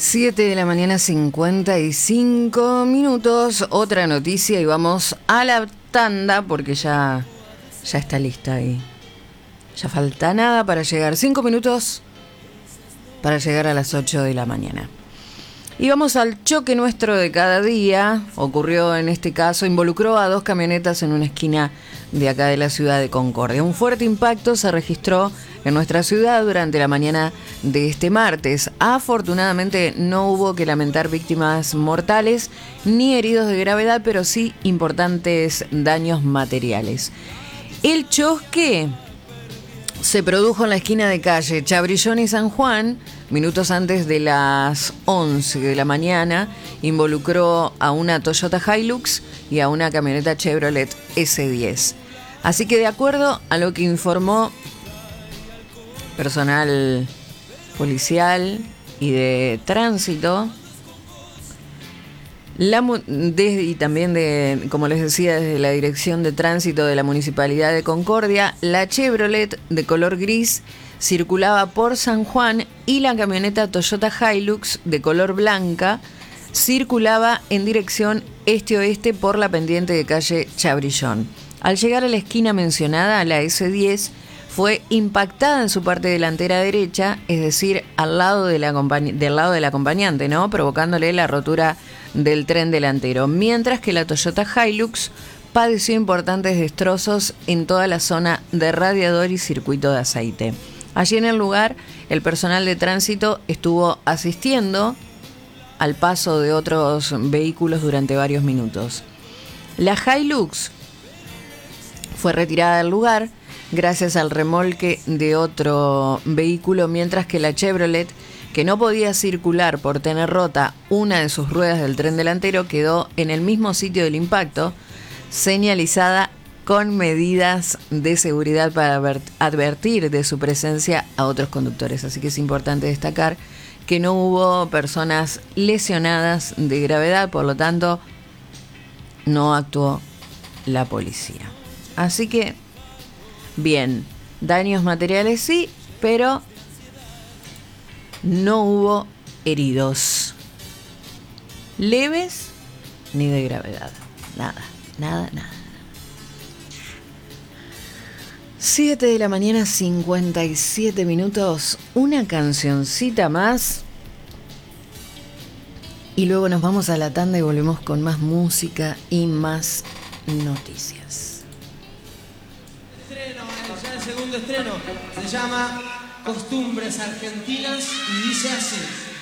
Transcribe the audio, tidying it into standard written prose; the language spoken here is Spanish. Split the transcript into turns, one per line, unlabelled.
7 de la mañana, 55 minutos. Otra noticia y vamos a la tanda porque ya está lista ahí. Ya falta nada para llegar. 5 minutos para llegar a las 8 de la mañana. Y vamos al choque nuestro de cada día. Ocurrió en este caso, involucró a 2 camionetas en una esquina de acá de la ciudad de Concordia. Un fuerte impacto se registró en nuestra ciudad durante la mañana de este martes. Afortunadamente no hubo que lamentar víctimas mortales ni heridos de gravedad, pero sí importantes daños materiales. El choque se produjo en la esquina de calle Chabrillón y San Juan, minutos antes de las 11 de la mañana. Involucró a una Toyota Hilux y a una camioneta Chevrolet S10. Así que de acuerdo a lo que informó personal policial y de tránsito, y también como les decía, desde la Dirección de Tránsito de la Municipalidad de Concordia, la Chevrolet de color gris circulaba por San Juan y la camioneta Toyota Hilux de color blanca circulaba en dirección este-oeste por la pendiente de calle Chabrillón. Al llegar a la esquina mencionada, la S10 fue impactada en su parte delantera derecha, es decir, del lado del acompañante, ¿no? Provocándole la rotura del tren delantero, mientras que la Toyota Hilux padeció importantes destrozos en toda la zona de radiador y circuito de aceite. Allí en el lugar, el personal de tránsito estuvo asistiendo al paso de otros vehículos durante varios minutos. La Hilux fue retirada del lugar gracias al remolque de otro vehículo, mientras que la Chevrolet, que no podía circular por tener rota una de sus ruedas del tren delantero, quedó en el mismo sitio del impacto, señalizada con medidas de seguridad para advertir de su presencia a otros conductores. Así que es importante destacar que no hubo personas lesionadas de gravedad, por lo tanto no actuó la policía. Así que bien, daños materiales sí, pero no hubo heridos leves ni de gravedad. Nada. 7 de la mañana, 57 minutos. Una cancioncita más. Y luego nos vamos a la tanda y volvemos con más música y más noticias.
Ya el segundo estreno se llama Costumbres Argentinas y dice así.